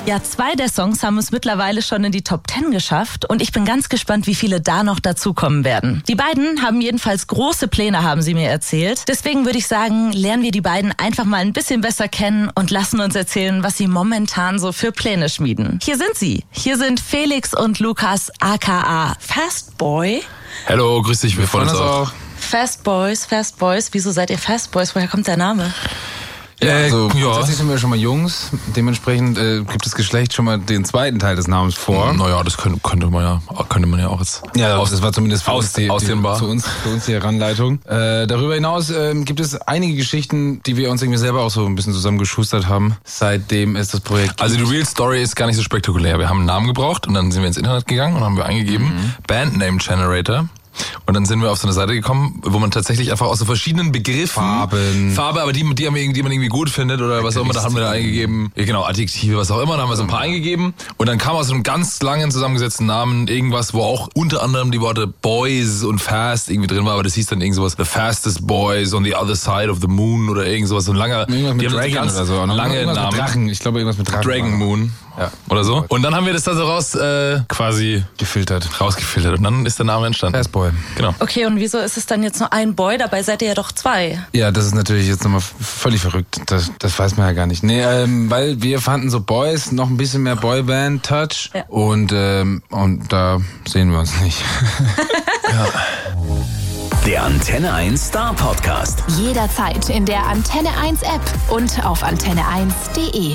Ja, 2 der Songs haben es mittlerweile schon in die Top 10 geschafft und ich bin ganz gespannt, wie viele da noch dazukommen werden. Die beiden haben jedenfalls große Pläne, haben sie mir erzählt. Deswegen würde ich sagen, lernen wir die beiden einfach mal ein bisschen besser kennen und lassen uns erzählen, was sie momentan so für Pläne schmieden. Hier sind sie. Hier sind Felix und Lukas, aka Fastboy. Hallo, grüß dich, wir freuen uns auch. Fast Boys. Wieso seid ihr Fast Boys? Woher kommt der Name? Grundsätzlich sind wir schon mal Jungs. Dementsprechend gibt das Geschlecht schon mal den zweiten Teil des Namens vor. Naja, das könnte man ja auch jetzt. Ja, das war zumindest für uns die Heranleitung. Darüber hinaus gibt es einige Geschichten, die wir uns irgendwie selber auch so ein bisschen zusammengeschustert haben. Seitdem ist das Projekt. Also die Real Story ist gar nicht so spektakulär. Wir haben einen Namen gebraucht und dann sind wir ins Internet gegangen und haben wir eingegeben Bandname Generator. Und dann sind wir auf so eine Seite gekommen, wo man tatsächlich einfach aus so verschiedenen Begriffen Farbe, aber die man irgendwie gut findet oder was auch immer, da haben wir da eingegeben. Ja, genau, Adjektive, was auch immer, da haben wir so ein paar eingegeben. Und dann kam aus so einem ganz langen zusammengesetzten Namen irgendwas, wo auch unter anderem die Worte Boys und Fast irgendwie drin war, aber das hieß dann irgend sowas, The Fastest Boys on the Other Side of the Moon oder irgend sowas, so ein langer, irgendwas mit Dragon oder so. Lange Namen. Mit Drachen, ich glaube irgendwas mit Drachen. Dragon Moon. Ja. Oder so. Und dann haben wir das da so rausgefiltert. Und dann ist der Name entstanden. Fastboy. Genau. Okay, und wieso ist es dann jetzt nur ein Boy? Dabei seid ihr ja doch 2. Ja, das ist natürlich jetzt nochmal völlig verrückt. Das weiß man ja gar nicht. Nee, weil wir fanden so Boys noch ein bisschen mehr Boyband-Touch. Ja. Und da sehen wir uns nicht. Ja. Der Antenne 1 Star Podcast. Jederzeit in der Antenne 1 App und auf antenne1.de.